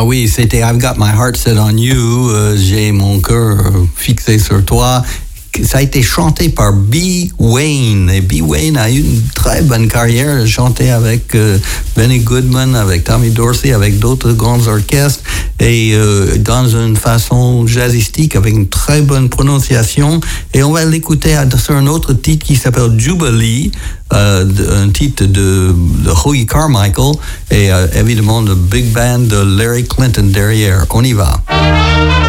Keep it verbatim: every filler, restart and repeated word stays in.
oui, c'était I've Got My Heart Set on You. Euh, j'ai mon cœur fixé sur toi. Ça a été chanté par B. Wayne. Et B. Wayne a eu une très bonne carrière. Il a chanté avec euh, Benny Goodman, avec Tommy Dorsey, avec d'autres grands orchestres. Et euh, dans une façon jazzistique, avec une très bonne prononciation. Et on va l'écouter sur un autre titre qui s'appelle Jubilee, euh, un titre de, de Hoagy Carmichael. Et euh, évidemment, le big band de Larry Clinton derrière. On y va.